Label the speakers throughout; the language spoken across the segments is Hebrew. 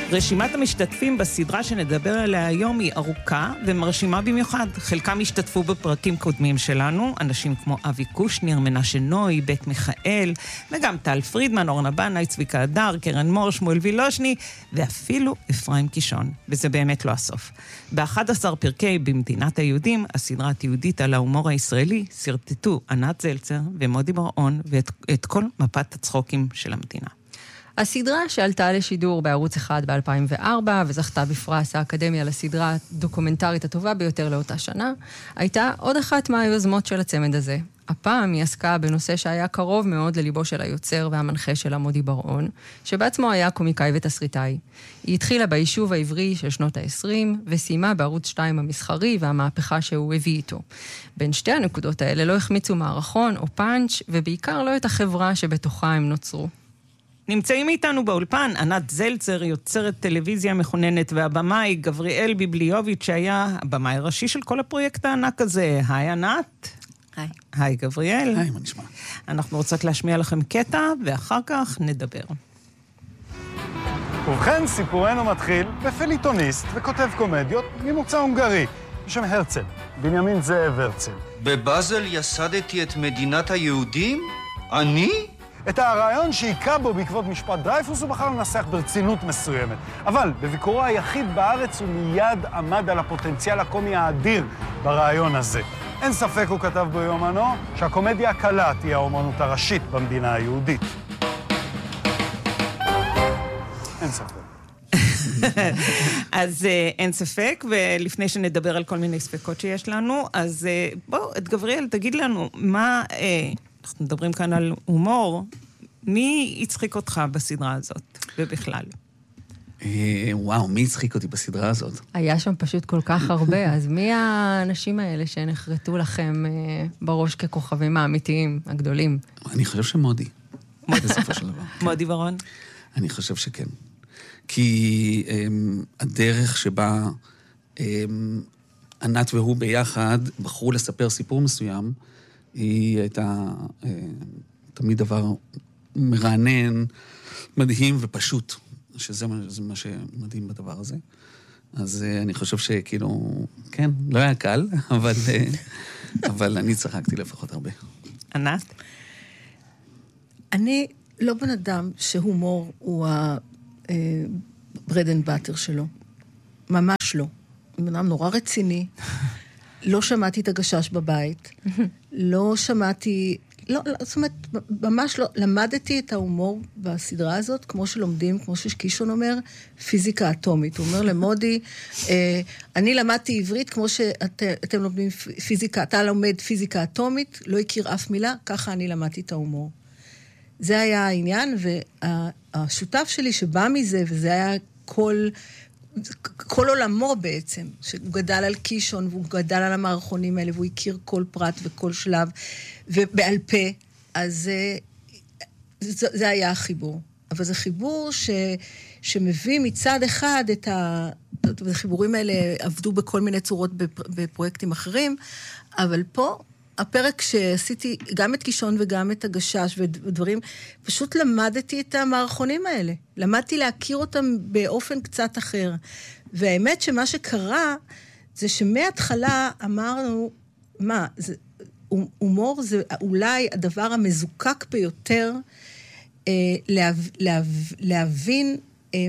Speaker 1: רשימת המשתתפים בסדרה שנדבר עליה היום היא ארוכה ומרשימה במיוחד. חלקם השתתפו בפרקים קודמים שלנו, אנשים כמו אבי קושניר, מנשה נוי, בית מיכאל, וגם טל פרידמן, אורנה בנאי, צביקה הדר, קרן מור, שמואל וילושני, ואפילו אפרים קישון. וזה באמת לא הסוף. ב-11 פרקי במדינת היהודים, הסדרה התיעודית על ההומור הישראלי, סרטטו ענת זלצר ומודי בר-און ואת כל מפת הצחוקים של המדינה.
Speaker 2: הסדרה שעלתה לשידור בערוץ 1 ב-2004 וזכתה בפרס האקדמיה לסדרה הדוקומנטרית הטובה ביותר לאותה שנה, הייתה עוד אחת מהיוזמות של הצמד הזה. הפעם היא עסקה בנושא שהיה קרוב מאוד לליבו של היוצר והמנחה שלה מודי בר-און, שבעצמו היה קומיקאי ותסריטאי. היא התחילה ביישוב העברי של שנות ה-20 וסיימה בערוץ 2 המסחרי והמהפכה שהוא הביא איתו. בין שתי הנקודות האלה לא החמיצו מערכון או פאנץ' ובעיקר לא את החברה שבתוכה הם נוצרו.
Speaker 1: נמצאים איתנו באולפן ענת זלצר, יוצרת טלוויזיה מכוננת, והבמאי גבריאל ביבליוביץ' שהיה הבמאי הראשי של כל הפרויקט הענק הזה. היי ענת.
Speaker 2: היי.
Speaker 1: היי גבריאל.
Speaker 3: היי, מה נשמע?
Speaker 1: אנחנו רוצות להשמיע לכם קטע ואחר כך נדבר.
Speaker 4: ובכן, סיפורנו מתחיל בפליטוניסט וכותב קומדיות ממוצא הונגרי, בשם הרצל, בנימין זאב הרצל.
Speaker 5: בבאזל יסדתי את מדינת היהודים? אני?
Speaker 4: את הרעיון שהיכה בו בעקבות משפט דרייפוס הוא בחר לנסח ברצינות מסוימת. אבל בביקורו היחיד בארץ הוא מיד עמד על הפוטנציאל הקומי האדיר ברעיון הזה. אין ספק, הוא כתב ביומנו, שהקומדיה הקלה תהיה האומנות הראשית במדינה היהודית. אין ספק.
Speaker 1: אז אין ספק, ולפני שנדבר על כל מיני ספקות שיש לנו, אז בואו, את גבריאל, תגיד לנו, מה... אנחנו מדברים כאן על הומור, מי יצחיק אותך בסדרה הזאת, ובכלל?
Speaker 3: וואו, מי יצחיק אותי בסדרה הזאת?
Speaker 2: היה שם פשוט כל כך הרבה, אז מי האנשים האלה שנחרטו לכם בראש ככוכבים האמיתיים, הגדולים?
Speaker 3: אני חושב שמודי. בסופו של דבר.
Speaker 1: מודי בר-און?
Speaker 3: אני חושב שכן. כי הדרך שבה ענת והוא ביחד בחרו לספר סיפור מסוים, היא הייתה תמיד דבר מרענן, מדהים ופשוט, שזה מה שמדהים בדבר הזה. אז אני חושב שכאילו, כן, לא היה קל, אבל אני צחקתי לפחות הרבה.
Speaker 1: ענת?
Speaker 6: אני לא בן אדם שהומור הוא הברד אנד באטר שלו. ממש לא. בן אדם נורא רציני. לא שמעתי את הגשש בבית. לא שמעתי... לא, זאת אומרת, ממש לא. למדתי את ההומור בסדרה הזאת, כמו שלומדים, כמו שקישון אומר, פיזיקה אטומית. הוא אומר למודי, אני למדתי עברית כמו שאתם לומדים פיזיקה, אתה לומד פיזיקה אטומית, לא הכיר אף מילה, ככה אני למדתי את ההומור. זה היה העניין, והשותף שלי שבא מזה, וזה היה כל עולמו בעצם, שהוא גדל על קישון, והוא גדל על המערכונים האלה, והוא הכיר כל פרט וכל שלב, ובעל פה, אז זה היה החיבור. אבל זה חיבור שמביא מצד אחד החיבורים האלה עבדו בכל מיני צורות בפרויקטים אחרים, אבל פה, הפרק שעשיתי גם את קישון וגם את הגשש ודברים, פשוט למדתי את המערכונים האלה. למדתי להכיר אותם באופן קצת אחר. והאמת שמה שקרה, זה שמההתחלה אמרנו, הומור זה אולי הדבר המזוקק ביותר, להבין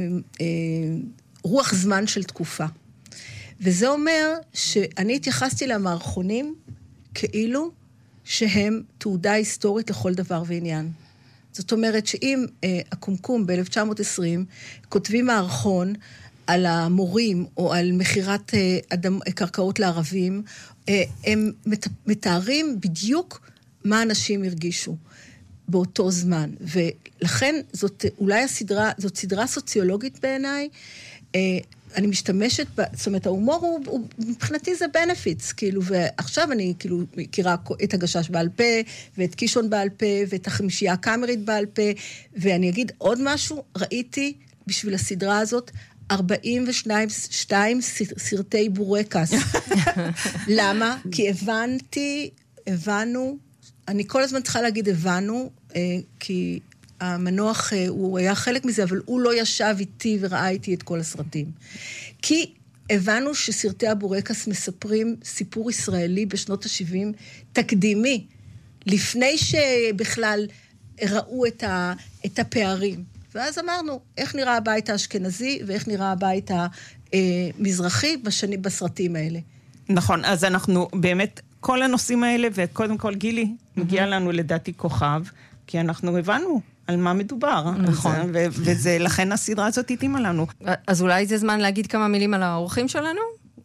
Speaker 6: רוח זמן של תקופה. וזה אומר שאני התייחסתי למערכונים, כאילו שהם תעודה היסטורית לכל דבר ועניין. זאת אומרת שאם הקומקום ב-1920 כותבים מערכון על המורים או על מחירת קרקעות לערבים, הם מתארים בדיוק מה אנשים הרגישו באותו זמן. ולכן זאת אולי זאת סדרה סוציולוגית בעיניי, אני משתמשת, זאת אומרת, ההומור הוא מבחינתי זה benefits, כאילו, ועכשיו אני כאילו מכירה את הגשש בעל פה, ואת קישון בעל פה, ואת החמישייה הקאמרית בעל פה, ואני אגיד עוד משהו, ראיתי בשביל הסדרה הזאת, 42 סרטי בורקס. למה? כי הבנו, אני כל הזמן צריכה להגיד הבנו, כי המנוח, הוא היה חלק מזה, אבל הוא לא ישב איתי וראה איתי את כל הסרטים. כי הבנו שסרטי הבורקס מספרים סיפור ישראלי בשנות ה-70 תקדימי, לפני שבכלל ראו את הפערים. ואז אמרנו, איך נראה הבית האשכנזי ואיך נראה הבית המזרחי בסרטים האלה.
Speaker 1: נכון, אז אנחנו באמת, כל הנושאים האלה, וקודם כל גילי, מגיע לנו לדעתי כוכב, כי אנחנו הבנו על מה מדובר. נכון. וזה, לכן הסדרה הזאת התאימה לנו.
Speaker 2: אז אולי זה זמן להגיד כמה מילים על האורחים שלנו?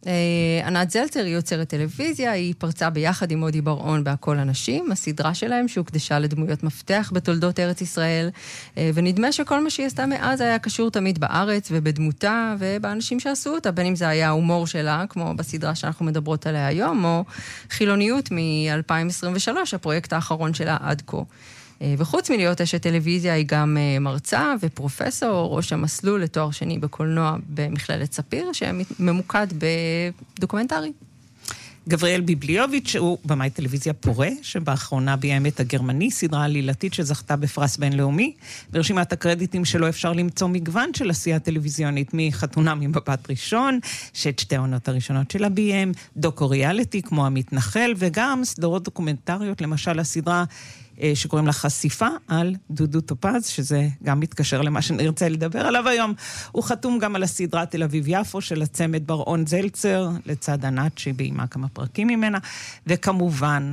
Speaker 2: ענת זלצר היא יוצרת טלוויזיה, היא פרצה ביחד עם מודי בר-און בהכל אנשים, הסדרה שלהם שהוקדשה לדמויות מפתח בתולדות ארץ ישראל, ונדמה שכל מה שהיא עשתה מאז היה קשור תמיד בארץ ובדמותה ובאנשים שעשו אותה, בין אם זה היה ההומור שלה, כמו בסדרה שאנחנו מדברות עליה היום, או חילוניות מ-2023, הפרויקט האחרון שלה עד כה. וחוץ מלהיות אשת טלוויזיה, היא גם מרצה ופרופסור, ראש המסלול לתואר שני בקולנוע במכללת ספיר, שממוקד בדוקומנטרי.
Speaker 1: גבריאל ביבליוביץ' הוא במאי טלוויזיה פורה, שבאחרונה ביים את הגרמני, סדרה עלילתית שזכתה בפרס בינלאומי. ברשימת הקרדיטים שלו אפשר למצוא מגוון של עשייה טלוויזיונית, מחתונה ממבט ראשון, שאת שתי העונות הראשונות שלה ביים, דוקו ריאליטי כמו המתנחל, וגם סדרות דוקומנטריות, למשל הסדרה שקוראים לה חשיפה על דודו טופז, שזה גם מתקשר למה שנרצה לדבר עליו היום. הוא חתום גם על הסדרה תל אביב יפו של הצמד בר-און זלצר, לצד ענת שביימה כמה פרקים ממנה, וכמובן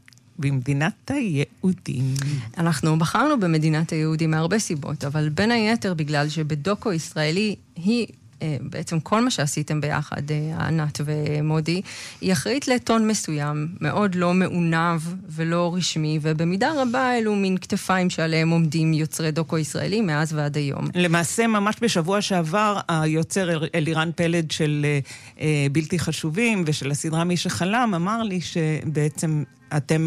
Speaker 1: במדינת היהודים.
Speaker 2: אנחנו בחרנו במדינת היהודים מהרבה סיבות, אבל בין היתר בגלל שבדוקו ישראלי היא בעצם כל מה שעשיתם ביחד, ענת ומודי, היא אחראית לטון מסוים, מאוד לא מעונב ולא רשמי, ובמידה רבה אלו מין כתפיים שעליהם עומדים יוצרי דוקו ישראלי מאז ועד היום.
Speaker 1: למעשה, ממש בשבוע שעבר, היוצר אלירן פלד של בלתי חשובים ושל הסדרה מי שחלם, אמר לי שבעצם אתם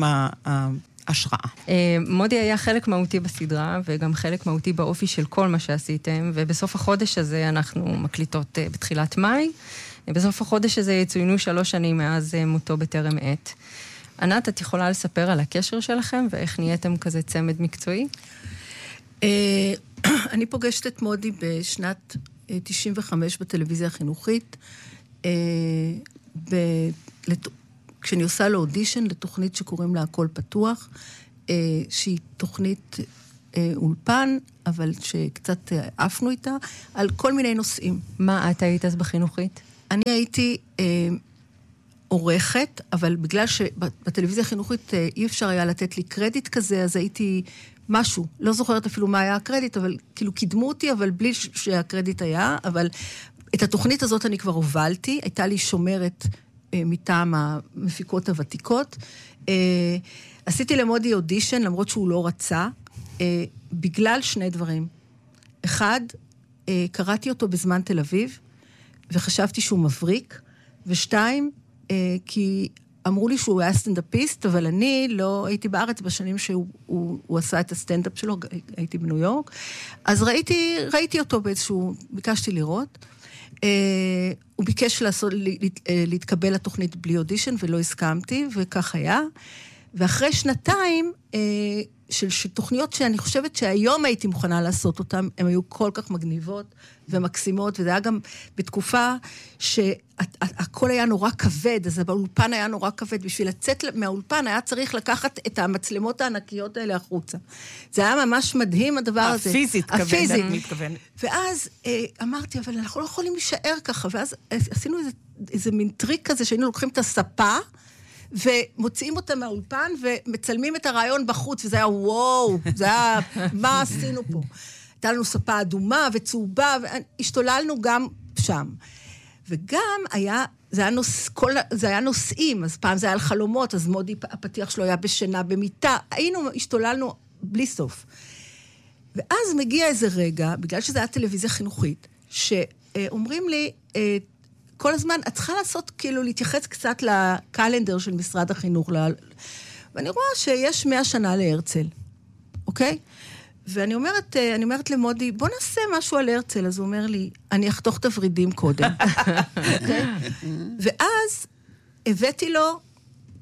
Speaker 1: השראה.
Speaker 2: מודי היה חלק מהותי בסדרה, וגם חלק מהותי באופי של כל מה שעשיתם, ובסוף החודש הזה אנחנו מקליטות בתחילת מאי, בסוף החודש הזה יצוינו 3 שנים מאז מותו בטרם עת. ענת, את יכולה לספר על הקשר שלכם, ואיך נהייתם כזה צמד מקצועי?
Speaker 6: אני פוגשת את מודי בשנת 95 בטלוויזיה החינוכית, כשאני עושה לו אודישן לתוכנית שקוראים לה הכל פתוח, שהיא תוכנית אולפן, אבל שקצת עפנו איתה, על כל מיני נושאים.
Speaker 2: מה את היית אז בחינוכית?
Speaker 6: אני הייתי עורכת, אבל בגלל שבטלוויזיה החינוכית אי אפשר היה לתת לי קרדיט כזה, אז הייתי משהו, לא זוכרת אפילו מה היה הקרדיט, אבל כאילו קידמו אותי, אבל בלי שהקרדיט היה, אבל את התוכנית הזאת אני כבר הובלתי, הייתה לי שומרת מטעם המפיקות הוותיקות. עשיתי למודי אודישן, למרות שהוא לא רצה, בגלל 2 דברים. 1, קראתי אותו בזמן תל אביב, וחשבתי שהוא מבריק, ו2, כי אמרו לי שהוא היה סטנדאפיסט, אבל אני לא הייתי בארץ בשנים שהוא עשה את הסטנדאפ שלו, הייתי בניו יורק, אז ראיתי אותו באיזשהו, ביקשתי לראות, הוא ביקש להתקבל לתוכנית בלי אודישן, ולא הסכמתי, וכך היה. ואחרי 2 של תוכניות שאני חושבת שהיום הייתי מוכנה לעשות אותן, הן היו כל כך מגניבות ומקסימות, וזה היה גם בתקופה שהכל היה נורא כבד, אז באולפן היה נורא כבד, בשביל לצאת מהאולפן היה צריך לקחת את המצלמות הענקיות האלה החוצה. זה היה ממש מדהים הדבר הזה.
Speaker 1: הפיזית,
Speaker 6: הפיזית.
Speaker 1: מתכוון.
Speaker 6: ואז אמרתי, אבל אנחנו לא יכולים להישאר ככה, ואז עשינו איזה מין טריק כזה, שהיינו לוקחים את הספה, ומוציאים אותה מהאולפן, ומצלמים את הרעיון בחוץ, וזה היה וואו, זה היה, מה עשינו פה? הייתה לנו ספה אדומה וצהובה, והשתוללנו גם שם. וגם זה היה נושאים, אז פעם זה היה על חלומות, אז מודי הפתיח שלו היה בשינה, במיטה, השתוללנו בלי סוף. ואז מגיע איזה רגע, בגלל שזה היה טלוויזיה חינוכית, שאומרים לי, כל הזמן, את צריכה לעשות, כאילו, להתייחס קצת לקלנדר של משרד החינוך, ואני רואה שיש 100 שנה להרצל, אוקיי? ואני אומרת למודי, בוא נעשה משהו על הרצל, אז הוא אומר לי, אני אחתוך את הורידים קודם. אוקיי? ואז הבאתי לו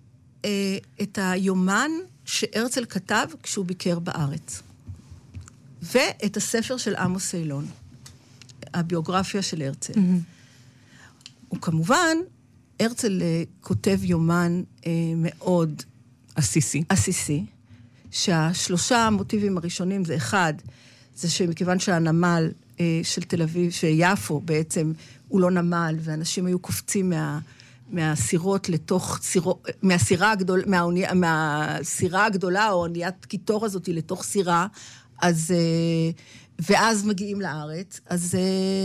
Speaker 6: את היומן שהרצל כתב כשהוא ביקר בארץ. ואת הספר של עמוס אילון, הביוגרפיה של הרצל. וכמובן, הרצל כותב יומן מאוד עסיסי, שהשלושה המוטיבים הראשונים זה אחד, זה שמכיוון שהנמל של תל אביב, שיפו בעצם הוא לא נמל, ואנשים היו קופצים מהסירות לתוך מהסירה הגדולה, או אוניית קיטור הזאת לתוך סירה, אז ואז מגיעים לארץ, אז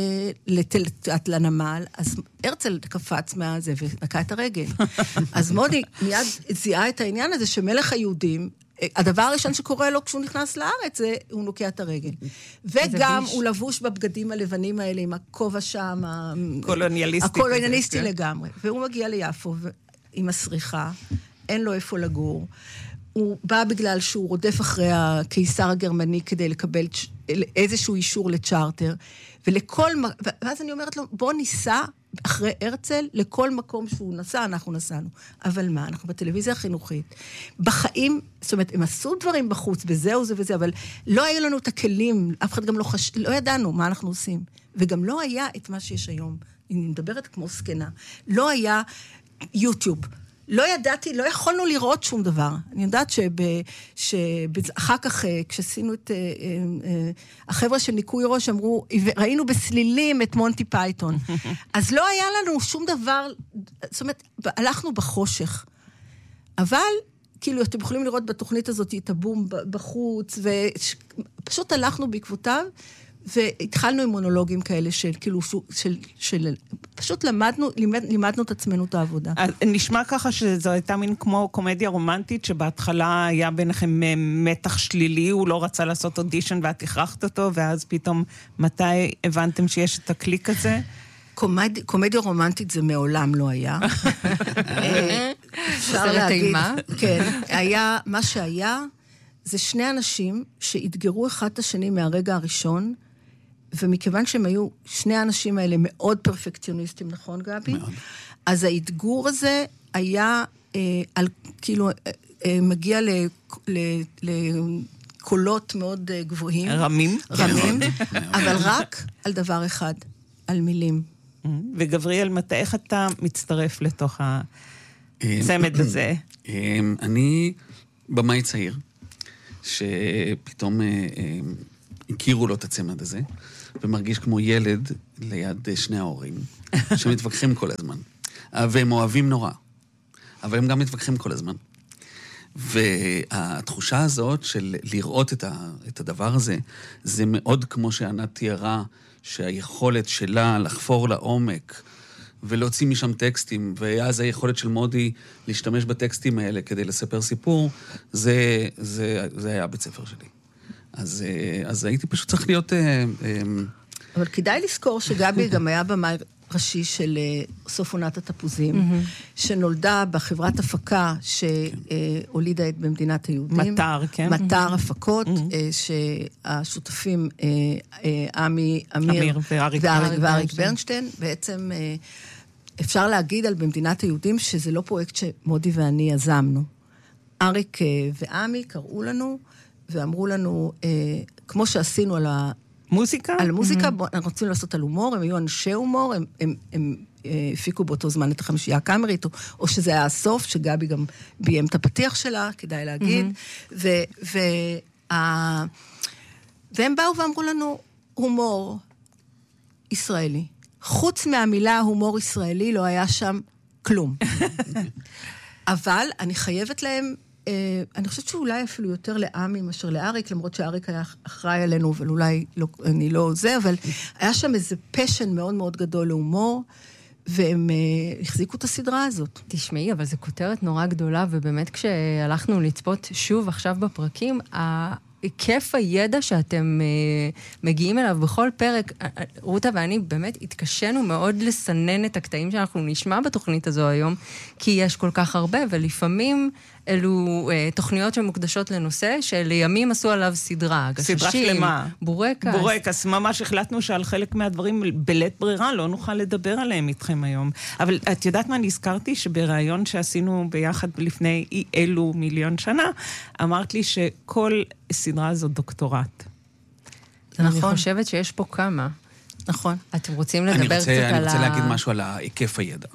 Speaker 6: לנמל, אז הרצל קפץ מהזה ונקע את הרגל. אז מודי מיד זיהה את העניין הזה שמלך היהודים, הדבר הראשון שקורה לו כשהוא נכנס לארץ, זה הוא נוקע את הרגל. וגם הוא לבוש בבגדים הלבנים האלה, עם הכובע שם, הקולוניאליסטי לגמרי. והוא מגיע ליפו עם הסריחה, אין לו איפה לגור. הוא בא בגלל שהוא רודף אחרי הקיסר הגרמני כדי לקבל איזשהו אישור לצ'ארטר, ואז אני אומרת לו, בוא ניסע אחרי הרצל, לכל מקום שהוא נסע, אנחנו נסענו. אבל מה? אנחנו בטלוויזיה החינוכית. בחיים, זאת אומרת, הם עשו דברים בחוץ, בזה וזה וזה, אבל לא היו לנו את הכלים, אף אחד גם לא ידענו מה אנחנו עושים. וגם לא היה את מה שיש היום. אני מדברת כמו סקנה. לא היה יוטיוב. לא ידעתי, לא יכולנו לראות שום דבר. אני יודעת שאחר כך, כשעשינו את החבר'ה של ניקוי ראש, אמרו, ראינו בסלילים את מונטי פייתון. אז לא היה לנו שום דבר, זאת אומרת, הלכנו בחושך. אבל, כאילו, אתם יכולים לראות בתוכנית הזאת את הבום בחוץ, ופשוט הלכנו בעקבותיו, והתחלנו עם מונולוגים כאלה של, כאילו, פשוט לימדנו את עצמנו את העבודה.
Speaker 1: נשמע ככה שזו הייתה מין כמו קומדיה רומנטית, שבהתחלה היה ביניכם מתח שלילי, הוא לא רצה לעשות אודישן ואת הכרחת אותו, ואז פתאום מתי הבנתם שיש את הקליק הזה?
Speaker 6: קומדיה רומנטית זה מעולם לא היה. אפשר להגיד, כן, היה, מה שהיה, זה שני אנשים שהתגרו אחד את השני מהרגע הראשון, ומכיוון שהם היו, שני האנשים האלה מאוד פרפקציוניסטים, נכון גבי? מאוד. אז ההתגור הזה היה, כאילו, מגיע לקולות מאוד גבוהים.
Speaker 1: רמים.
Speaker 6: אבל רק על דבר אחד, על מילים.
Speaker 1: וגבריאל, איך אתה מצטרף לתוך הצמד הזה?
Speaker 3: אני במאי צעיר, שפתאום הכירו לו את הצמד הזה, ומרגיש כמו ילד ליד שני ההורים, שמתווכחים כל הזמן. והם אוהבים נורא, אבל הם גם מתווכחים כל הזמן. והתחושה הזאת של לראות את הדבר הזה, זה מאוד כמו שענת תיארה, שהיכולת שלה לחפור לעומק, ולהוציא משם טקסטים, ואז היכולת של מודי להשתמש בטקסטים האלה כדי לספר סיפור, זה היה בית ספר שלי. אז הייתי פשוט צריך להיות...
Speaker 6: אבל כדאי לזכור שגבי גם היה במאי ראשי של סוף עונת התפוזים, שנולדה בחברת הפקה שהולידה את במדינת היהודים.
Speaker 1: מטר, כן.
Speaker 6: מטר הפקות, שהשותפים אמיר ואריק ברנשטיין, בעצם אפשר להגיד על במדינת היהודים שזה לא פרויקט שמודי ואני יזמנו. אריק ועמי קראו לנו, ואמרו לנו, כמו שעשינו על
Speaker 1: מוזיקה?
Speaker 6: על מוזיקה, אנחנו רוצים לעשות על הומור, הם היו אנשי הומור, הם הפיקו באותו זמן את החמישייה הקאמרית, או שזה היה הסוף, שגבי גם ביים את הפתיח שלה, כדאי להגיד, והם באו ואמרו לנו, הומור ישראלי. חוץ מהמילה הומור ישראלי, לא היה שם כלום. אבל אני חייבת להם, אני חושבת שאולי אפילו יותר לעמי מאשר לאריק, למרות שאריק היה אחראי עלינו, אבל אולי לא, אני לא זה, אבל היה שם איזה פשן מאוד מאוד גדול להומור, והם החזיקו את הסדרה הזאת.
Speaker 2: תשמעי, אבל זו כותרת נורא גדולה, ובאמת כשהלכנו לצפות שוב עכשיו בפרקים, היקף הידע שאתם מגיעים אליו בכל פרק, רותה ואני באמת התקשנו מאוד לסנן את הקטעים שאנחנו נשמע בתוכנית הזו היום, כי יש כל כך הרבה, ולפעמים אלו תוכניות שמוקדשות לנושא, שלימים עשו עליו סדרה.
Speaker 1: סדרה שלמה.
Speaker 2: בורקס.
Speaker 1: בורקס, ממש החלטנו שעל חלק מהדברים בלית ברירה לא נוכל לדבר עליהם איתכם היום. אבל את יודעת מה נזכרתי? שבראיון שעשינו ביחד לפני אלו מיליון שנה, אמרת לי שכל סדרה זו דוקטורט.
Speaker 2: אני חושבת שיש פה כמה.
Speaker 6: נכון.
Speaker 2: אתם רוצים לדבר קצת על
Speaker 3: אני רוצה להגיד משהו על היקף הידע.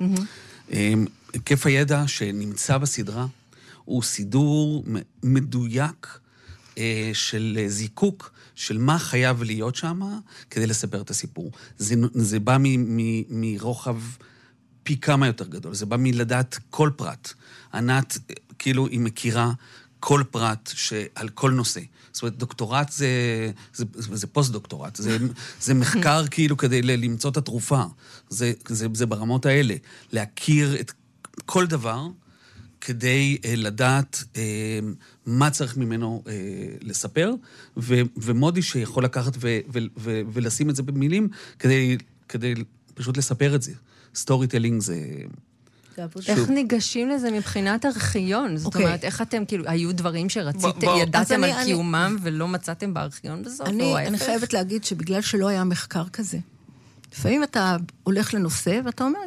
Speaker 3: היקף הידע שנמצא בסדרה הוא סידור מדויק של זיקוק של מה חייב להיות שם כדי לספר את הסיפור. זה בא מרוחב פי כמה יותר גדול. זה בא מלדעת כל פרט. ענת, כאילו, היא מכירה כל פרט על כל נושא. זאת אומרת, דוקטורט זה פוסט-דוקטורט. זה מחקר כאילו כדי למצוא את התרופה. זה ברמות האלה. להכיר את כל דבר כדי לדעת מה צריך ממנו לספר, ומודי שיכול לקחת ולשים את זה במילים כדי פשוט לספר את זה. סטורי טלינג זה...
Speaker 2: איך ניגשים לזה מבחינת ארכיון? זאת אומרת, איך אתם, כאילו, היו דברים שרציתם, ידעתם על קיומם ולא מצאתם בארכיון בסוף?
Speaker 6: אני חייבת להגיד שבגלל שלא היה מחקר כזה, לפעמים אתה הולך לנושא, ואתה אומר,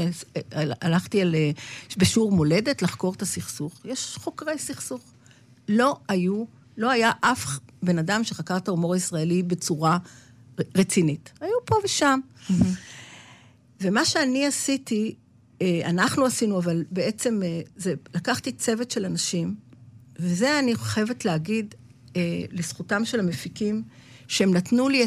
Speaker 6: הלכתי בשיעור מולדת לחקור את הסכסוך. יש חוקרי סכסוך. לא היה אף בן אדם שחקר את ההומור הישראלי בצורה רצינית. היו פה ושם. ומה שאני עשיתי, אנחנו עשינו, אבל בעצם לקחתי צוות של אנשים, וזה אני חייבת להגיד לזכותם של המפיקים, שהם נתנו לי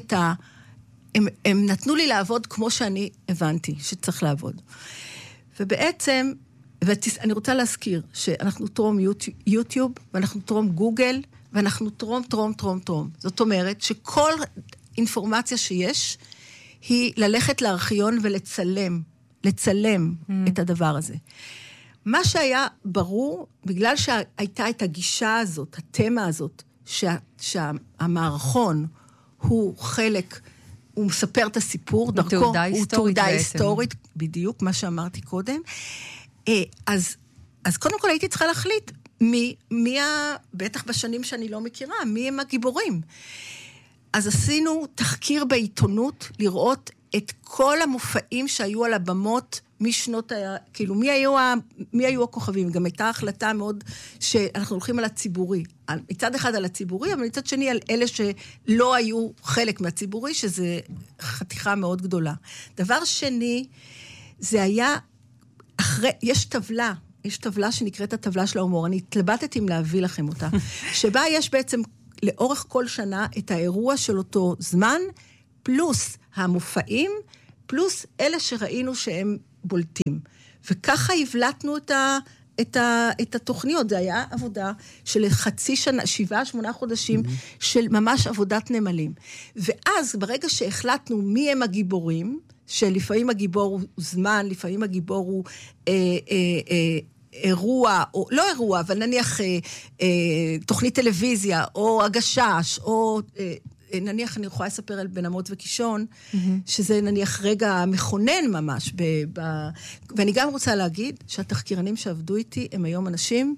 Speaker 6: הם נתנו לי לעבוד כמו שאני הבנתי שצריך לעבוד. ובעצם, אני רוצה להזכיר שאנחנו תרום יוטיוב, ואנחנו תרום גוגל, ואנחנו תרום. זאת אומרת שכל אינפורמציה שיש, היא ללכת לארכיון לצלם את הדבר הזה. מה שהיה ברור, בגלל שהייתה את הגישה הזאת, התמה הזאת, שהמערכון הוא חלק... הוא מספר את הסיפור, דרכו, הוא תעודה היסטורית, בדיוק מה שאמרתי קודם. אז קודם כל הייתי צריכה להחליט, בטח בשנים שאני לא מכירה, מי הם הגיבורים. אז עשינו תחקיר בעיתונות, לראות את כל המופעים שהיו על הבמות, משנות, כאילו, מי היו הכוכבים? גם הייתה החלטה מאוד, שאנחנו הולכים על הציבורי. מצד אחד על הציבורי, אבל מצד שני על אלה שלא היו חלק מהציבורי, שזה חתיכה מאוד גדולה. דבר שני, זה היה, יש טבלה שנקראת הטבלה של ההומור, אני התלבטתי אם להביא לכם אותה, שבה יש בעצם לאורך כל שנה את האירוע של אותו זמן, פלוס המופעים, פלוס אלה שראינו שהם בולטים. וככה הבלטנו את התוכניות. זה היה עבודה של חצי שנה, 7-8 חודשים, של ממש עבודת נמלים. ואז ברגע שהחלטנו מי הם הגיבורים, שלפעמים הגיבור הוא זמן, לפעמים הגיבור הוא אירוע, או לא אירוע, אבל נניח תוכנית טלוויזיה, או הגשש, או... נניח אני יכולה לספר על בן אמות וקישון, שזה נניח רגע מכונן ממש, ואני גם רוצה להגיד שהתחקירנים שעבדו איתי, הם היום אנשים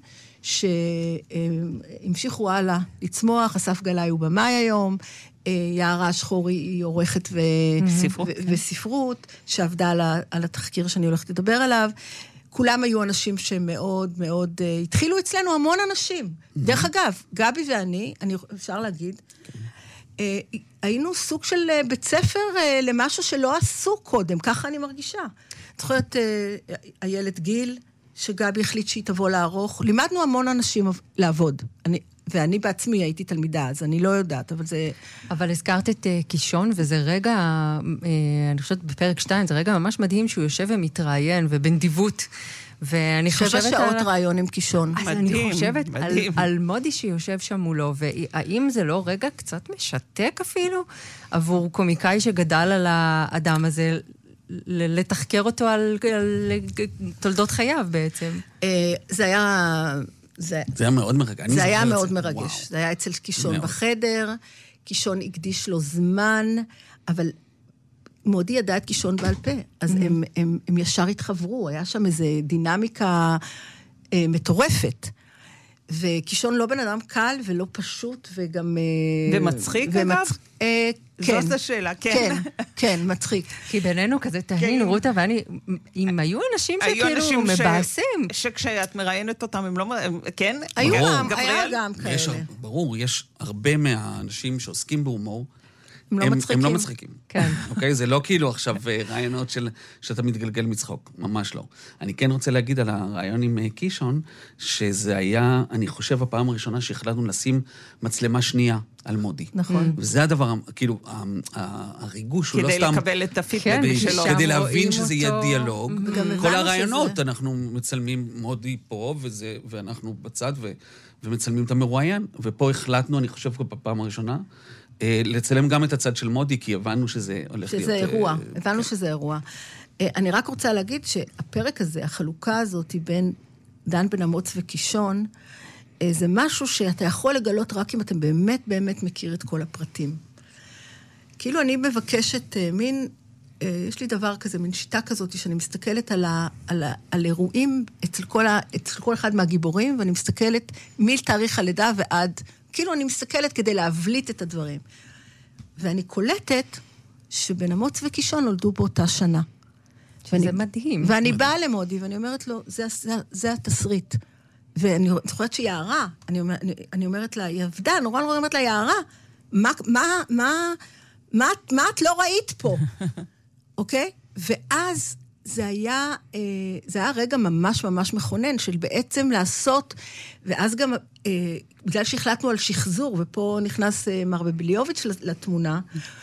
Speaker 6: שהמשיכו הלאה לצמוח, אסף גלאי הוא במאי היום, יערה שחורי היא עורכת וספרות, שעבדה על התחקיר שאני הולכת לדבר עליו, כולם היו אנשים שמאוד מאוד, התחילו אצלנו המון אנשים. דרך אגב, גבי ואני, אפשר להגיד, היינו סוג של בית ספר למשהו שלא עשו קודם, ככה אני מרגישה. זוכרת, הילד גיל, שגבי החליט שהיא תבוא לערוך, לימדנו המון אנשים לעבוד. ואני בעצמי הייתי תלמידה, אז אני לא יודעת, אבל זה...
Speaker 2: אבל הזכרת את קישון, וזה רגע, אני חושבת בפרק 2, זה רגע ממש מדהים שהוא יושב ומתראיין, ובנדיבות. ואני חושבת...
Speaker 6: 7 שעות רעיון עם קישון.
Speaker 2: אז אני חושבת על מודי שיושב שם מולו, והאם זה לא רגע קצת משתק אפילו, עבור קומיקאי שגדל על האדם הזה, לתחקר אותו על תולדות חייו בעצם?
Speaker 6: זה היה...
Speaker 3: זה היה מאוד מרגש.
Speaker 6: זה היה מאוד מרגש. זה היה אצל קישון בחדר, קישון הקדיש לו זמן, אבל מודי ידע את קישון בעל פה, אז הם ישר התחברו, היה שם איזו דינמיקה מטורפת. וקישון לא בן אדם קל ולא פשוט, וגם...
Speaker 1: ומצחיק אגב?
Speaker 6: כן.
Speaker 1: זאת השאלה, כן.
Speaker 6: כן, מצחיק.
Speaker 2: כי בינינו כזה תהינו, רותה ואני, אם היו אנשים שכאילו מבאסים.
Speaker 1: שכשאת מראיינת אותם, הם לא... כן?
Speaker 6: היה גם כאלה.
Speaker 3: ברור, יש הרבה מהאנשים שעוסקים בהומור,
Speaker 6: הם לא מצחיקים.
Speaker 3: הם לא מצחיקים.
Speaker 2: כן.
Speaker 3: אוקיי? זה לא כאילו עכשיו רעיונות שאתה מתגלגל מצחוק. ממש לא. אני כן רוצה להגיד על הרעיון עם קישון, שזה היה, אני חושב, הפעם הראשונה שהחלטנו לשים מצלמה שנייה על מודי.
Speaker 6: נכון.
Speaker 3: וזה הדבר, כאילו, הריגוש הוא לא סתם...
Speaker 1: כדי לקבל את הפידבק שלו.
Speaker 3: כדי להבין שזה יהיה דיאלוג.
Speaker 6: וגם
Speaker 3: כל
Speaker 6: הבנו
Speaker 3: הרעיונות,
Speaker 6: שזה-
Speaker 3: אנחנו מצלמים מודי פה, ואנחנו בצד, ומצלמים את המרואיין, ופה החלטנו, אני חושב, בפעם הראשונה, לצלם גם את הצד של מודי, כי הבנו שזה הולך להיות...
Speaker 6: שזה אירוע, הבנו שזה אירוע. אני רק רוצה להגיד שהפרק הזה, החלוקה הזאת היא בין דן בן אמוץ וקישון, זה משהו שאתה יכול לגלות רק אם אתה באמת באמת מכיר את כל הפרטים. כאילו אני מבקשת מין, יש לי דבר כזה, מין שיטה כזאת, שאני מסתכלת על אירועים אצל כל אחד מהגיבורים, ואני מסתכלת מתאריך הלידה ועד, כאילו אני מסתכלת כדי להבליט את הדברים. ואני קולטת שבן אמוץ וקישון נולדו באותה שנה.
Speaker 2: זה מדהים.
Speaker 6: ואני באה למודי, ואני אומרת לו, זה התסריט. ואני זוכרת שהיא יערה, אני אומרת לה, היא עבדה, נורא אומרת לה, יערה, מה את לא ראית פה? אוקיי? ואז זה היה רגע ממש ממש מכונן, של בעצם לעשות, ואז גם, בגלל שהחלטנו על שחזור, ופה נכנס מר בביליוביץ' לתמונה,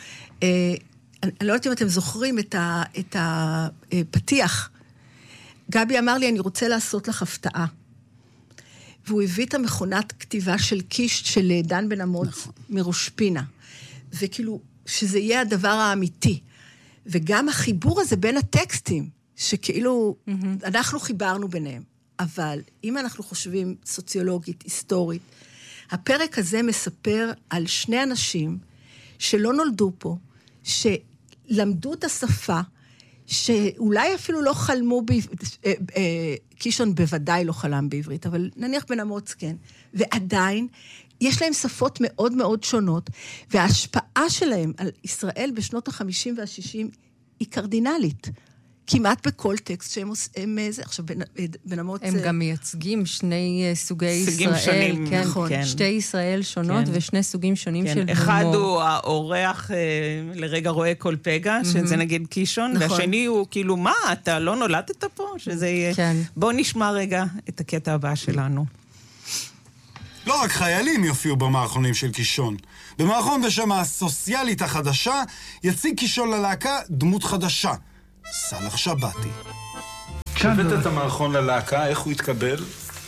Speaker 6: אני לא יודעת אם אתם זוכרים את הפתיח. גבי אמר לי, אני רוצה לעשות לך הפתעה. והוא הביא את המכונת כתיבה של קיש, של דן בן אמוץ, מראש פינה. וכאילו, שזה יהיה הדבר האמיתי. וגם החיבור הזה בין הטקסטים, שכאילו, אנחנו חיברנו ביניהם. אבל אם אנחנו חושבים סוציולוגית, היסטורית, הפרק הזה מספר על שני אנשים שלא נולדו פה, שלמדו את השפה, שאולי אפילו לא חלמו, קישון בוודאי לא חלם בעברית, אבל נניח בן אמוץ כן, ועדיין יש להם שפות מאוד מאוד שונות, וההשפעה שלהם על ישראל בשנות ה-50 וה-60 היא קרדינלית. כמעט בכל טקסט שהם עושים, עכשיו, בן אמוץ...
Speaker 2: הם גם מייצגים שני סוגי ישראל.
Speaker 1: שונים,
Speaker 2: כן,
Speaker 1: נכון.
Speaker 2: כן. שתי ישראל שונות ושני סוגים שונים של הומור.
Speaker 1: אחד הוא האורח לרגע רואה כל פגע, שזה נגיד קישון, והשני הוא כאילו, מה, אתה לא נולדת פה? שזה יהיה... בואו נשמע רגע את הקטע הבא שלנו.
Speaker 4: לא רק חיילים יופיעו במערכונים של קישון. במערכון בשם הסוציאלית החדשה, יציג קישון ללהקה דמות חדשה. סלח שבתי. כשהבאת את המערכון ללהקה, איך הוא התקבל?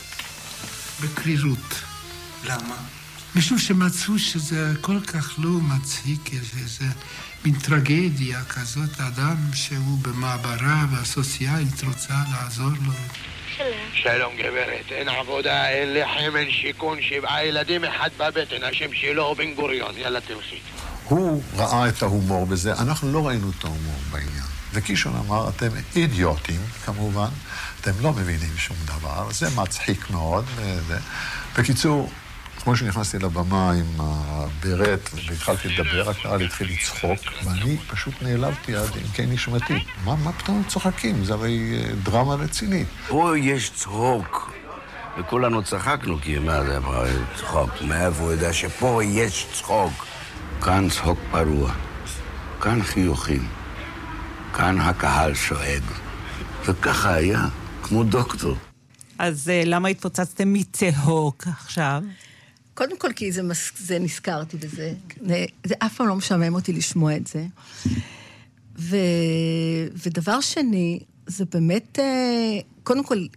Speaker 7: בקרירות.
Speaker 4: למה?
Speaker 7: משום שמצאו שזה כל כך לא מצחיק, שזה מין טרגדיה כזאת, אדם שהוא במעברה והסוציאלית רוצה לעזור לו.
Speaker 8: שלום גברת, אין עבודה, אין לחם, אין שיכון, 7 ילדים, אחד בבטן, השם שלו בן גוריון, יאללה תלכי.
Speaker 9: הוא ראה את ההומור בזה, אנחנו לא ראינו את ההומור בעניין. וקישון אמר, אתם אידיוטים, כמובן, אתם לא מבינים שום דבר, זה מצחיק מאוד. בקיצור, כמו שנכנסתי לבמה עם הברט והתחלתי לדבר, הקהל התחיל לצחוק, ואני פשוט נעלבתי עד עמקי נשמתי. מה פתאום צוחקים? זה הרי דרמה רצינית.
Speaker 8: פה יש צחוק, וכולנו צחקנו, כי מה זה צחוק? מאיפה הוא יודע שפה יש צחוק? כאן צחוק פרוע, כאן חיוכים, כאן הקהל שואג. וככה היה, כמו דוקטור.
Speaker 1: אז למה התפוצצתם מצחוק עכשיו?
Speaker 6: קודם כל, כי זה נזכרתי בזה. זה אף פעם לא משעמם אותי לשמוע את זה. ודבר שני, זה באמת, קודם כל,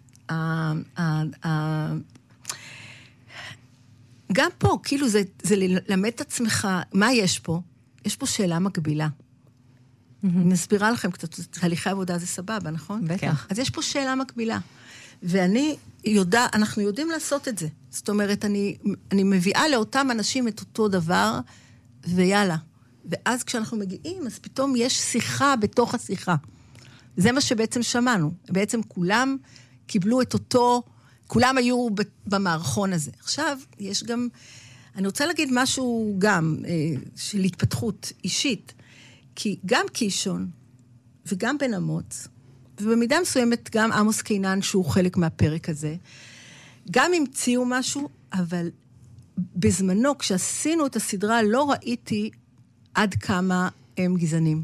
Speaker 6: גם פה, כאילו, זה ללמד את עצמך, מה יש פה? יש פה שאלה מקבילה. אני מסבירה לכם קצת, תהליכי עבודה זה סבבה, נכון?
Speaker 2: בטח.
Speaker 6: אז יש פה שאלה מקבילה. אנחנו יודעים לעשות את זה. זאת אומרת, אני מביאה לאותם אנשים את אותו דבר, ויאללה. ואז כשאנחנו מגיעים, אז פתאום יש שיחה בתוך השיחה. זה מה שבעצם שמענו. בעצם כולם קיבלו את אותו, כולם היו במערכון הזה. עכשיו, יש גם, אני רוצה להגיד משהו גם של התפתחות אישית, כי גם קישון וגם בן אמוץ, ובמידה מסוימת גם עמוס קינן, שהוא חלק מהפרק הזה, גם המציאו משהו, אבל בזמנו, כשעשינו את הסדרה, לא ראיתי עד כמה הם גזענים.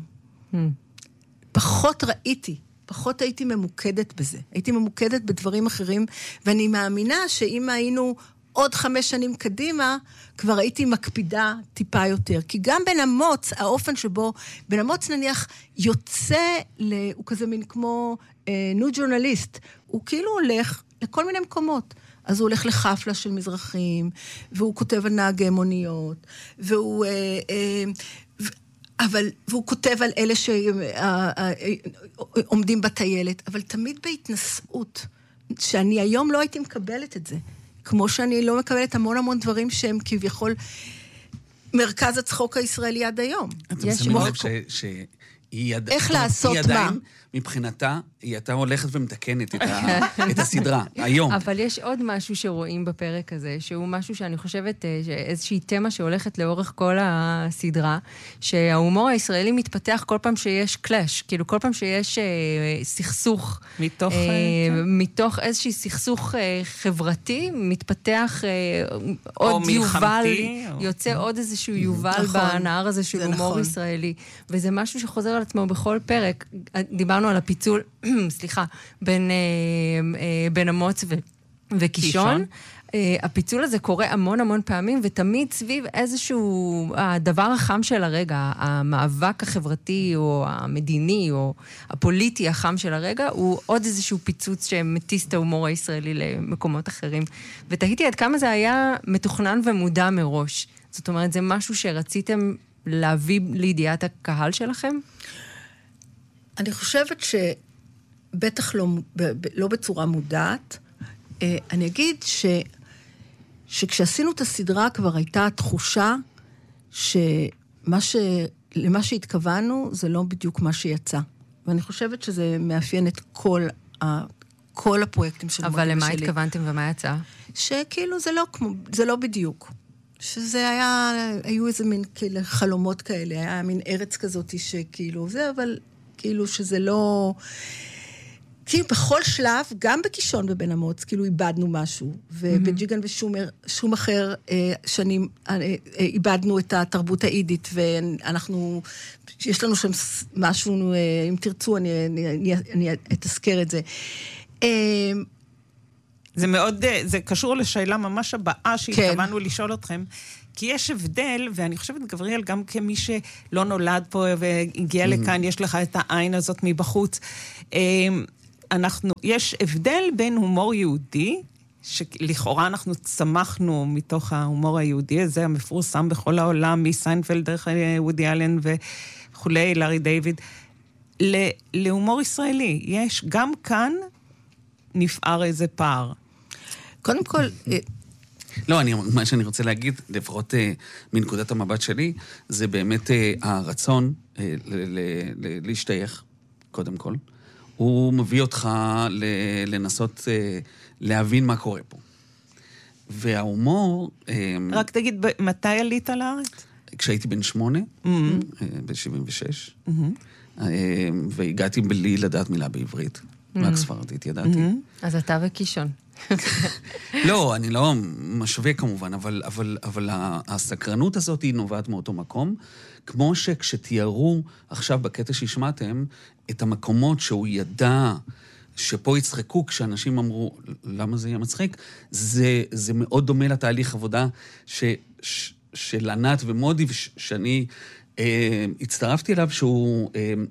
Speaker 6: פחות הייתי ממוקדת בזה. הייתי ממוקדת בדברים אחרים, ואני מאמינה שאם היינו עוד 5 שנים קדימה, כבר הייתי מקפידה טיפה יותר. כי גם בן אמוץ, האופן שבו, בן אמוץ נניח יוצא, הוא כזה מין כמו ניו ג'ורנליסט, הוא כאילו הולך לכל מיני מקומות. אז הוא הולך לחפלה של מזרחים, והוא כותב על נהגי מוניות, והוא כותב על אלה שעומדים בטיילת, אבל תמיד בהתנשאות, שאני היום לא הייתי מקבלת את זה. כמו שאני לא מקבלת המון דברים שהם כביכול מרכז הצחוק הישראלי עד היום.
Speaker 3: אתם שמים לב
Speaker 6: איך לעשות מה?
Speaker 3: מבחינתה, היא הייתה הולכת ומתקנת את הסדרה, היום.
Speaker 2: אבל יש עוד משהו שרואים בפרק הזה, שהוא משהו שאני חושבת, איזושהי תמה שהולכת לאורך כל הסדרה, שההומור הישראלי מתפתח כל פעם שיש קלאש, כאילו כל פעם שיש סכסוך, מתוך איזושהי סכסוך חברתי, מתפתח עוד יובל, יוצא עוד איזשהו יובל בנהר הזה של הומור ישראלי, וזה משהו שחוזר על עצמו בכל פרק. דיברנו על הפיצול, סליחה, בין אמוץ וקישון. הפיצול הזה קורה המון פעמים, ותמיד סביב איזשהו הדבר החם של הרגע, המאבק החברתי או המדיני או הפוליטי החם של הרגע, הוא עוד איזשהו פיצוץ שמטיס את ההומור הישראלי למקומות אחרים. ותהיתי עד כמה זה היה מתוכנן ומודע מראש. זאת אומרת, זה משהו שרציתם להביא לידיעת הקהל שלכם?
Speaker 6: אני חושבת שבטח לא בצורה מודעת. אני אגיד שכשעשינו את הסדרה כבר הייתה תחושה למה שהתכוונו זה לא בדיוק מה שיצא. ואני חושבת שזה מאפיין את כל הפרויקטים של
Speaker 2: אבל למה התכוונתם ומה יצא?
Speaker 6: שכאילו זה לא בדיוק. שזה היו איזה מין חלומות כאלה, היה מין ארץ כזאת שכאילו זה, אבל כאילו שזה לא... כאילו בכל שלב, גם בקישון ובן אמוץ, כאילו איבדנו משהו, ובג'יגן ושום אחר שנים איבדנו את התרבות האידית, ואנחנו, יש לנו שם משהו, אם תרצו, אני אתזכר את זה.
Speaker 1: זה מאוד, זה קשור לשאלה ממש הבאה שהתכוונו לשאול אתכם, כי יש הבדל, ואני חושבת, גבריאל, גם כמי שלא נולד פה והגיע לכאן, יש לך את העין הזאת מבחוץ. יש הבדל בין הומור יהודי, שלכאורה אנחנו צמחנו מתוך ההומור היהודי הזה, המפורסם בכל העולם, מסיינפלד דרך וודי אלן וכולי, לארי דיוויד, להומור ישראלי. יש גם כאן נפער איזה פער.
Speaker 6: קודם כל...
Speaker 3: לא, מה שאני רוצה להגיד, לפחות מנקודת המבט שלי, זה באמת הרצון להשתייך, קודם כל. הוא מביא אותך לנסות להבין מה קורה פה. וההומור...
Speaker 1: רק תגיד, מתי עלית לארץ?
Speaker 3: כשהייתי בן 8, ב-76, והגעתי בלי לדעת מילה בעברית. רק ספרדית, ידעתי.
Speaker 2: אז אתה וקישון.
Speaker 3: לא, אני לא משווה כמובן, אבל הסקרנות הזאת היא נובעת מאותו מקום, כמו שכשתיארו עכשיו בקטע שהשמעתם, את המקומות שהוא ידע שפה יצחקו, כשאנשים אמרו, למה זה יהיה מצחיק? זה מאוד דומה לתהליך עבודה של ענת ומודי, שאני הצטרפתי אליו, שהוא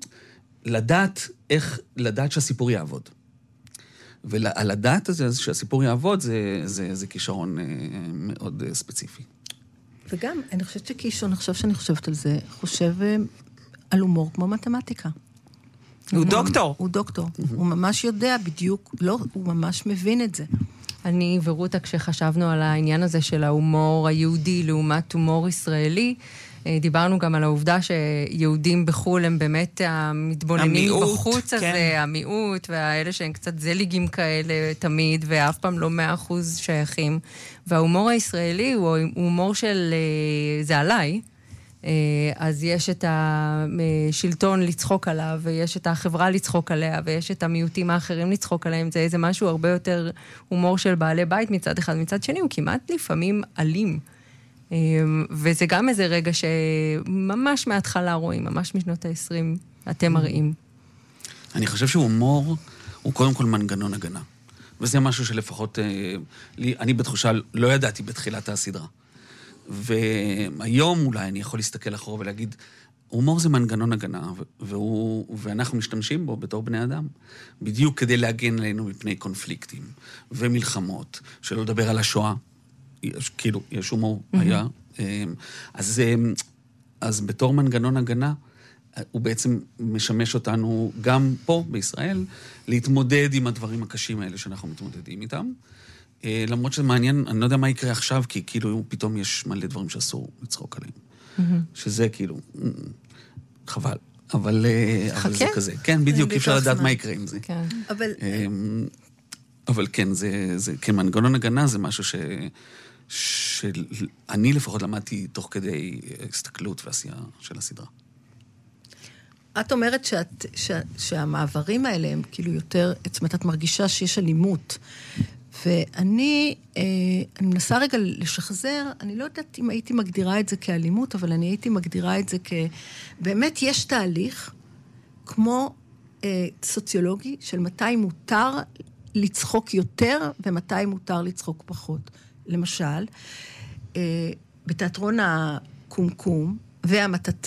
Speaker 3: לדעת שהסיפור יעבוד. ועל הדעת הזה שהסיפור יעבוד, זה כישרון מאוד ספציפי.
Speaker 6: וגם, אני חושבת שכישרון, עכשיו שאני חושבת על זה, חושב על הומור כמו מתמטיקה.
Speaker 1: הוא דוקטור.
Speaker 6: הוא דוקטור. הוא ממש יודע בדיוק, לא, הוא ממש מבין את זה.
Speaker 2: אני ורותה, כשחשבנו על העניין הזה של ההומור היהודי לעומת הומור ישראלי, דיברנו גם על העובדה שיהודים בחול הם באמת המתבוננים בחוץ הזה, המיעוט, והאלה שהם קצת זליגים כאלה תמיד, ואף פעם לא 100% שייכים. וההומור הישראלי הוא הומור של, זה עליי, אז יש את השלטון לצחוק עליו, ויש את החברה לצחוק עליה, ויש את המיעוטים האחרים לצחוק עליהם. זה איזה משהו הרבה יותר הומור של בעלי בית מצד אחד. מצד שני הוא כמעט לפעמים אלים. וזה גם איזה רגע שממש מההתחלה רואים, ממש משנות ה-20, אתם מראים.
Speaker 3: אני חושב שהומור הוא קודם כל מנגנון הגנה. וזה משהו שלפחות, אני בתחושה לא ידעתי בתחילת הסדרה. והיום אולי אני יכול להסתכל אחורה ולהגיד, הומור זה מנגנון הגנה, ואנחנו משתמשים בו בתור בני אדם, בדיוק כדי להגן עלינו מפני קונפליקטים ומלחמות, שלא לדבר על השואה, כאילו, יש הומור, היה. אז בתור מנגנון הגנה, הוא בעצם משמש אותנו גם פה בישראל, להתמודד עם הדברים הקשים האלה שאנחנו מתמודדים איתם. למרות שזה מעניין, אני לא יודע מה יקרה עכשיו, כי כאילו פתאום יש מלא דברים שאסור לצחוק עליהם. שזה כאילו, חבל. אבל זה כזה. כן, בדיוק, אי אפשר לדעת מה יקרה עם זה. אבל כן, כמנגנון הגנה זה משהו שאני לפחות למדתי תוך כדי הסתכלות ועשייה של הסדרה.
Speaker 6: את אומרת שהמעברים האלה הם כאילו יותר, זאת אומרת, את מרגישה שיש אלימות. ואני מנסה רגע לשחזר, אני לא יודעת אם הייתי מגדירה את זה כאלימות, אבל אני הייתי מגדירה את זה באמת יש תהליך, כמו סוציולוגי, של מתי מותר לצחוק יותר, ומתי מותר לצחוק פחות. למשל, בתיאטרון הקומקום והמטאטה,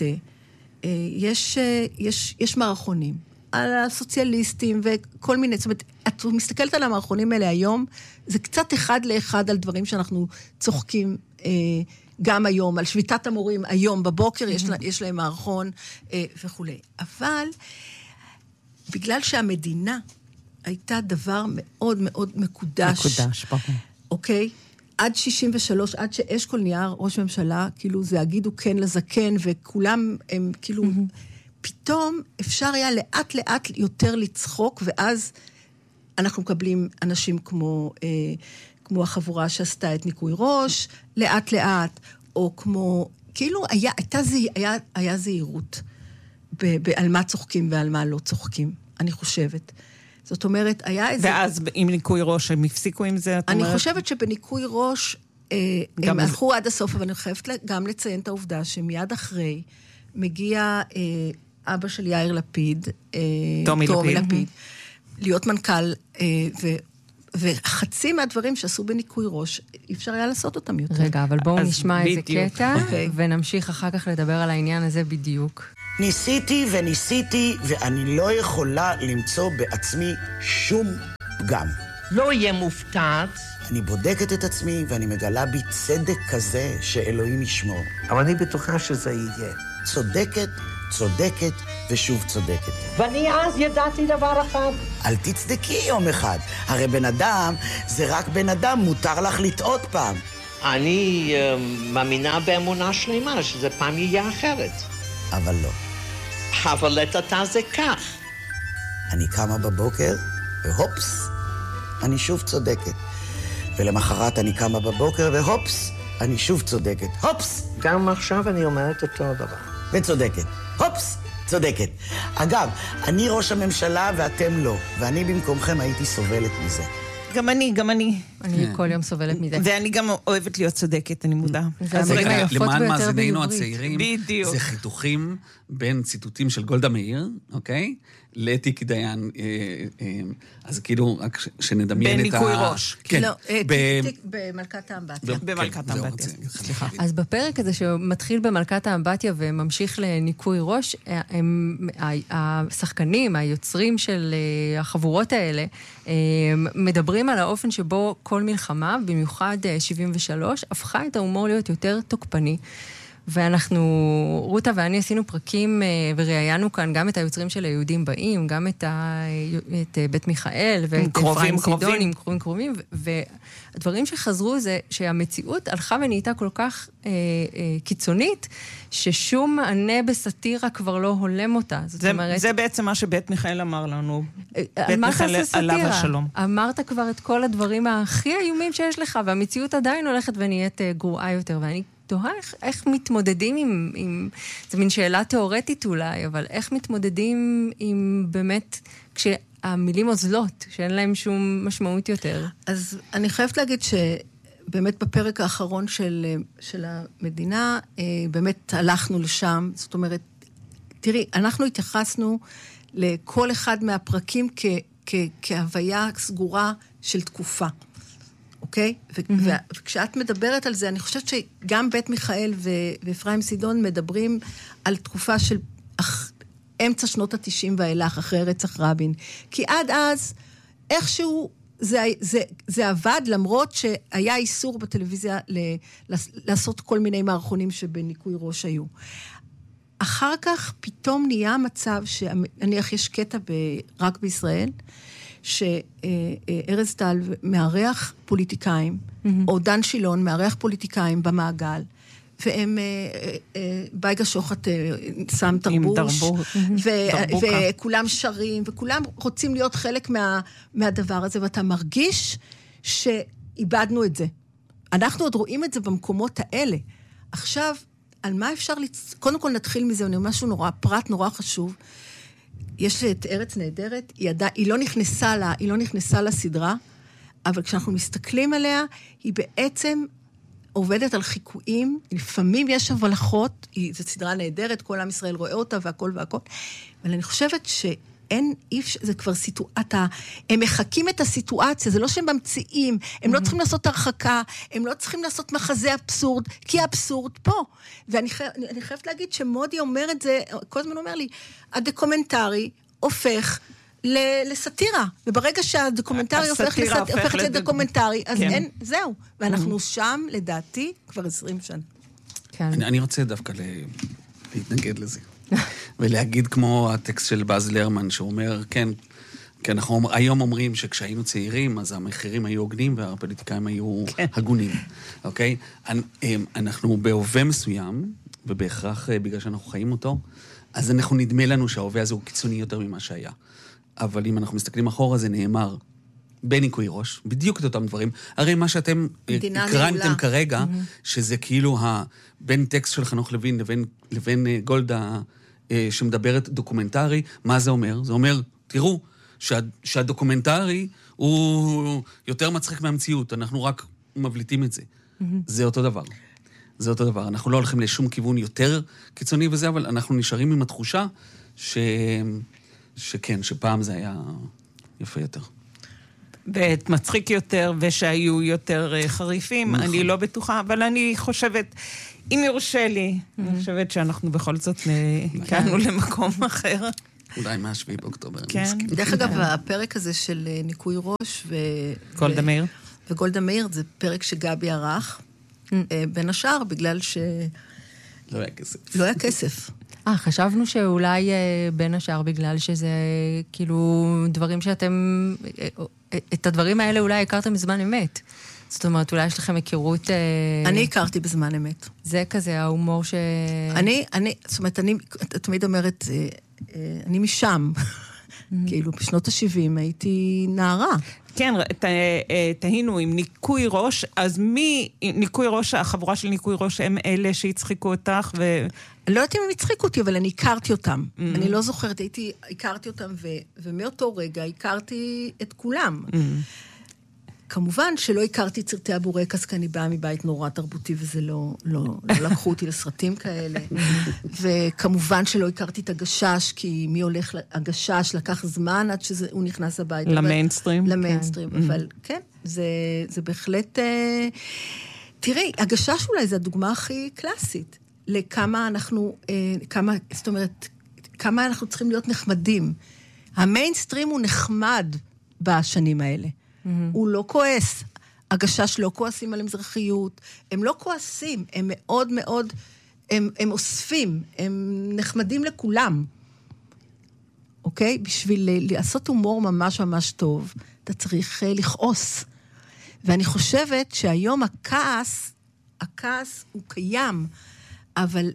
Speaker 6: יש מערכונים על הסוציאליסטים וכל מיני, זאת אומרת, את מסתכלת על המערכונים האלה היום, זה קצת אחד לאחד על דברים שאנחנו צוחקים גם היום, על שביתת המורים היום בבוקר, יש להם מערכון וכו'. אבל בגלל שהמדינה הייתה דבר מאוד מאוד מקודש, אוקיי? עד 63, עד שאשכול נהיה ראש ממשלה, כאילו זה הגידו כן לזקן, וכולם הם כאילו, פתאום אפשר היה לאט לאט יותר לצחוק, ואז אנחנו מקבלים אנשים כמו החבורה שעשתה את ניקוי ראש, לאט לאט, או כמו, כאילו היה זהירות, על מה צוחקים ועל מה לא צוחקים, אני חושבת. זאת אומרת, היה איזה...
Speaker 1: ואז עם ניקוי ראש, הם הפסיקו עם זה?
Speaker 6: אני חושבת שבניקוי ראש, הם הלכו עד הסוף, אבל אני חייבת גם לציין את העובדה שמיד אחרי מגיע אבא של יאיר לפיד,
Speaker 1: טומי לפיד,
Speaker 6: להיות מנכ"ל, וחצי מהדברים שעשו בניקוי ראש, אי אפשר היה לעשות אותם יותר.
Speaker 2: רגע, אבל בואו נשמע איזה קטע, ונמשיך אחר כך לדבר על העניין הזה בדיוק.
Speaker 10: ניסיתי וניסיתי, ואני לא יכולה למצוא בעצמי שום פגם.
Speaker 11: לא יהיה מופתעת.
Speaker 10: אני בודקת את עצמי, ואני מגלה בי צדק כזה שאלוהים ישמור.
Speaker 11: אבל אני בטוחה שזה יהיה.
Speaker 10: צודקת, צודקת ושוב צודקת.
Speaker 11: ואני אז ידעתי דבר אחד.
Speaker 10: אל תצדקי יום אחד. הרי בן אדם זה רק בן אדם, מותר לך לטעות פעם.
Speaker 11: אני מאמינה באמונה שלמה, שזה פעם יהיה אחרת.
Speaker 10: אבל לא.
Speaker 11: אבל לטעתה זה כך.
Speaker 10: אני קמה בבוקר, והופס, אני שוב צודקת. ולמחרת אני קמה בבוקר, והופס, אני שוב צודקת. הופס!
Speaker 11: גם עכשיו אני אומרת אותו דבר.
Speaker 10: וצודקת. הופס! צודקת. אגב, אני ראש הממשלה ואתם לא, ואני במקומכם הייתי סובלת מזה.
Speaker 1: גם אני.
Speaker 2: אני כל יום סובלת מזה.
Speaker 1: ואני גם אוהבת להיות צודקת, אני מודע.
Speaker 3: למען מאזינינו הצעירים, זה חיתוכים בין ציטוטים של גולדה מאיר, אוקיי? לתיקי דיין, אז כאילו, רק שנדמיין את ה...
Speaker 1: בניקוי ראש.
Speaker 6: לא, במלכת האמבטיה.
Speaker 1: במלכת האמבטיה, סליחה.
Speaker 2: אז בפרק הזה שמתחיל במלכת האמבטיה וממשיך לניקוי ראש, השחקנים, היוצרים של החבורות האלה, מדברים על האופן שבו כל מלחמה, במיוחד 73, הפכה את ההומור להיות יותר תוקפני. ואנחנו, רותה ואני עשינו פרקים וראיינו כאן גם את היוצרים של היהודים באים, גם את בית מיכאל ואת אפרים סידון, עם קרובים, והדברים שחזרו זה שהמציאות הלכה ונהייתה כל כך קיצונית, ששום מענה בסטירה כבר לא הולם אותה.
Speaker 1: זה בעצם מה שבית מיכאל אמר לנו. בית מיכאל עליו השלום.
Speaker 2: אמרת כבר את כל הדברים הכי איומים שיש לך, והמציאות עדיין הולכת ונהיית גרועה יותר, ואני תוהה איך מתמודדים עם, זה מין שאלה תיאורטית אולי, אבל איך מתמודדים עם באמת, כשהמילים עוזלות, שאין להם שום משמעות יותר.
Speaker 6: אז אני חייבת להגיד באמת בפרק האחרון של המדינה, באמת הלכנו לשם, זאת אומרת, תראי, אנחנו התייחסנו לכל אחד מהפרקים כהוויה סגורה של תקופה, אוקיי? וכשאת מדברת על זה, אני חושבת שגם בית מיכאל ואפרים סידון מדברים על תקופה של אמצע שנות ה-90 ואילך, אחרי רצח רבין. כי עד אז, איכשהו זה עבד, למרות שהיה איסור בטלוויזיה לעשות כל מיני מערכונים שבניקוי ראש היו. אחר כך פתאום נהיה מצב שנניח יש קטע רק בישראל, שארז טל מארח פוליטיקאים, או דן שילון מארח פוליטיקאים במעגל, והם בייגה שוחט שם תרבוש, וכולם שרים, וכולם רוצים להיות חלק מהדבר הזה, ואתה מרגיש שאיבדנו את זה. אנחנו עוד רואים את זה במקומות האלה. עכשיו, על מה אפשר קודם כל נתחיל מזה, אני אומר משהו פרט נורא חשוב. יש את ארץ נהדרת, היא לא נכנסה לסדרה, אבל כשאנחנו מסתכלים עליה, היא בעצם עובדת על חיקויים, לפעמים יש הבלחות, זו סדרה נהדרת, כל עם ישראל רואה אותה והכל והכל, אבל אני חושבת שאין, זה כבר סיטואציה, הם מחכים את הסיטואציה, זה לא שהם ממציאים, הם לא צריכים לעשות הרחקה, הם לא צריכים לעשות מחזה אבסורד, כי האבסורד פה. ואני חייבת להגיד שמודי אומר את זה, כל הזמן אומר לי, הדוקומנטרי הופך לסטירה, וברגע שהדוקומנטרי הופך לדוקומנטרי, אז אין, זהו. ואנחנו שם, לדעתי, כבר 20 שנה.
Speaker 3: אני רוצה דווקא להתנגד לזה. ולהגיד כמו הטקסט של באז לרמן, שאומר, כן, כי אנחנו היום אומרים שכשהיינו צעירים, אז המחירים היו הוגנים, והפוליטיקאים היו הגונים. אוקיי? אנחנו בהווה מסוים, ובהכרח בגלל שאנחנו חיים אותו, אז אנחנו נדמה לנו שההווה הזה הוא קיצוני יותר ממה שהיה. אבל אם אנחנו מסתכלים אחורה, זה נאמר בניקוי ראש, בדיוק את אותם דברים. הרי מה שאתם הקרנתם כרגע, שזה כאילו בין טקסט של חנוך לוין לבין גולדה שמדברת דוקומנטרי, מה זה אומר? זה אומר, תראו, שהדוקומנטרי הוא יותר מצחיק מהמציאות, אנחנו רק מבליטים את זה. זה אותו דבר. זה אותו דבר. אנחנו לא הולכים לשום כיוון יותר קיצוני וזה, אבל אנחנו נשארים עם התחושה שכן, שפעם זה היה יפה יותר.
Speaker 1: ומצחיק יותר, ושהיו יותר חריפים, אני לא בטוחה, אבל אני חושבת, אם יורשה לי, אני חושבת שאנחנו בכל זאת הגענו למקום אחר.
Speaker 3: אולי מה-7 באוקטובר.
Speaker 6: כן. דרך אגב, הפרק הזה של ניקוי ראש
Speaker 1: גולדה מאיר.
Speaker 6: וגולדה מאיר, זה פרק שגבי ערך, בין השאר, בגלל
Speaker 3: לא היה כסף.
Speaker 6: לא היה כסף.
Speaker 2: חשבנו שאולי בין השאר בגלל שזה כאילו דברים שאתם, את הדברים האלה אולי הכרתם בזמן אמת. זאת אומרת, אולי יש לכם היכרות...
Speaker 6: אני הכרתי בזמן אמת.
Speaker 2: זה כזה ההומור ש...
Speaker 6: זאת אומרת, אני תמיד אומרת, אני משם. כאילו, בשנות ה-70 הייתי נערה.
Speaker 1: כן, תהינו עם ניקוי ראש, אז מי ניקוי ראש, החבורה של ניקוי ראש, הם אלה שהצחיקו אותך
Speaker 6: אני לא יודעת אם הם הצחיקו אותי, אבל אני הכרתי אותם. אני לא זוכרת, הכרתי אותם, ומאותו רגע הכרתי את כולם. כמובן שלא הכרתי את סרטי הבורקס, כי אני באה מבית נורא תרבותי, וזה לא לקחו אותי לסרטים כאלה. וכמובן שלא הכרתי את הגשש, כי מי הולך הגשש, לקח זמן עד שהוא נכנס הביתה.
Speaker 1: למיינסטרים.
Speaker 6: למיינסטרים, אבל כן, זה בהחלט... תראי, הגשש אולי זה הדוגמה הכי קלאסית, לכמה אנחנו, זאת אומרת, כמה אנחנו צריכים להיות נחמדים. המיינסטרים הוא נחמד בשנים האלה. הוא לא כועס. הגשש לא כועסים על המזרחיות. הם לא כועסים. הם מאוד מאוד, הם אוספים. הם נחמדים לכולם. אוקיי? בשביל לעשות הומור ממש ממש טוב, אתה צריך לכעוס. ואני חושבת שהיום הכעס הוא קיים, אבל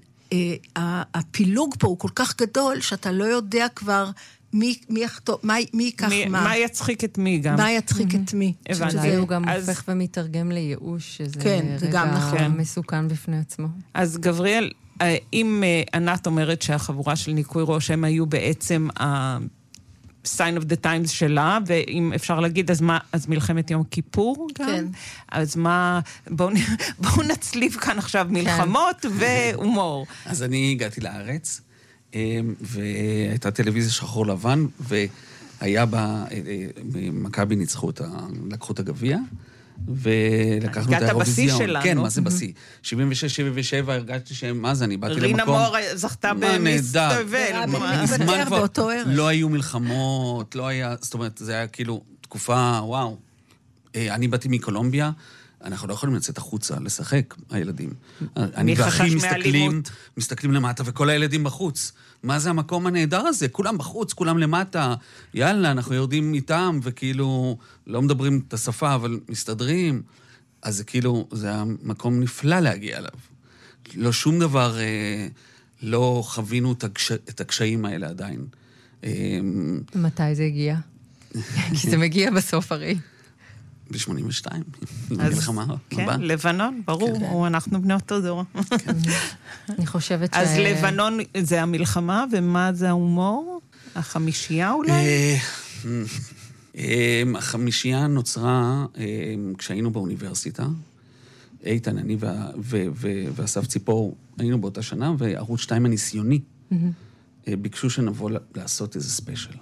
Speaker 6: הפילוג פה הוא כל כך גדול, שאתה לא יודע כבר מי ייקח מה.
Speaker 1: מה יצחיק את מי גם.
Speaker 6: מה יצחיק את מי.
Speaker 2: שזה הוא גם הופך ומתרגם לייאוש, שזה רגע מסוכן בפני עצמו.
Speaker 1: אז גבריאל, אם ענת אומרת שהחבורה של ניקוי ראש, הם היו בעצם sign of the times שלה, ואם אפשר להגיד, אז מלחמת יום כיפור גם?
Speaker 6: כן. אז
Speaker 1: מה, בואו נצליב כאן עכשיו מלחמות והומור.
Speaker 3: אז אני הגעתי לארץ, והייתה טלוויזיה שחור לבן, והיה בה, מכבי ניצחו לקחו את הגביע, ולקחנו את האירוויזיון.
Speaker 1: הגעת בשיא שלנו.
Speaker 3: כן, מה זה בשיא? 76, 77, הרגשתי מה זה, אני באתי למקום...
Speaker 1: רינה מור זכתה במסתבל.
Speaker 3: מזמן כבר לא היו מלחמות, לא היה, זאת אומרת, זה היה כאילו תקופה, וואו. אני באתי מקולומביה, אנחנו לא יכולים לצאת החוצה, לשחק, הילדים. אני ואחי מסתכלים למטה, וכל הילדים בחוץ. מה זה המקום הנהדר הזה? כולם בחוץ, כולם למטה. יאללה, אנחנו יורדים איתם, וכאילו, לא מדברים את השפה, אבל מסתדרים. אז זה כאילו, זה המקום נפלא להגיע אליו. לא שום דבר, לא חווינו את הקשיים האלה עדיין.
Speaker 2: מתי זה הגיע? כי זה מגיע בסוף הרי.
Speaker 3: ב-82, מלחמה הבאה.
Speaker 1: כן, לבנון, ברור, אנחנו בני אותו דור.
Speaker 2: אני חושבת
Speaker 1: אז לבנון זה המלחמה, ומה זה ההומור? החמישייה אולי?
Speaker 3: החמישייה נוצרה כשהיינו באוניברסיטה. איתן, אני ואסף ציפור היינו באותה שנה, וערוץ 2 הניסיוני ביקשו שנבוא לעשות איזה ספיישל.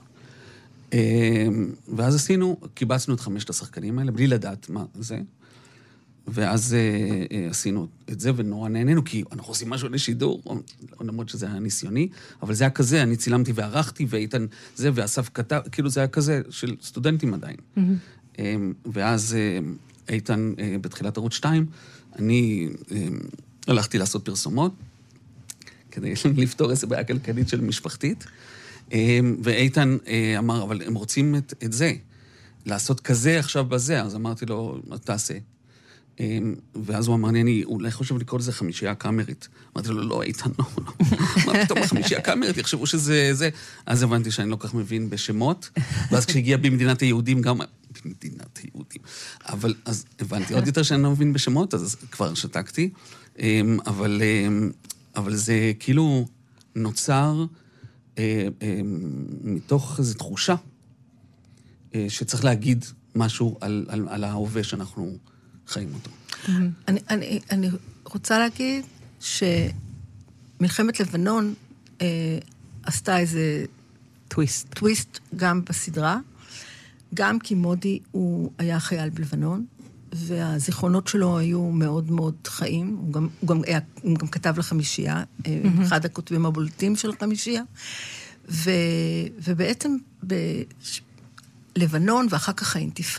Speaker 3: ואז קיבצנו את 5 השחקנים האלה, בלי לדעת מה זה, ואז עשינו את זה, ונורא נהנינו, כי אנחנו עושים משהו לשידור, למרות שזה היה ניסיוני, אבל זה היה כזה, אני צילמתי וערכתי, ואיתן זה, ואסף כתב, כאילו זה היה כזה, של סטודנטים עדיין. ואז איתן, בתחילת ערוץ 2, אני הלכתי לעשות פרסומות, כדי לפתור איזו בעיה כלכלית של משפחתית, ואיתן אמר, אבל הם רוצים את זה, לעשות כזה עכשיו בזה, אז אמרתי לו, תעשה. ואז הוא אמר לי, אני אולי חושב לקרוא לזה חמישייה קאמרית. אמרתי לו, לא, איתן, לא. מה פתאום חמישייה קאמרית, יחשבו שזה זה. אז הבנתי שאני לא כך מבין בשמות, ואז כשהגיע במדינת היהודים, גם במדינת היהודים. אבל אז הבנתי עוד יותר שאני לא מבין בשמות, אז כבר שתקתי. אבל זה כאילו נוצר מתוך איזו תחושה שצריך להגיד משהו על ההווה שאנחנו חיים אותו.
Speaker 6: אני רוצה להגיד שמלחמת לבנון עשתה איזה טוויסט גם בסדרה, גם כי מודי הוא היה חייל בלבנון, והזיכרונות שלו היו מאוד מאוד חיים, הוא גם כתב לחמישייה, אחד הכותבים הבולטים של החמישייה, ובעצם בלבנון ואחר כך האינתיפאדה,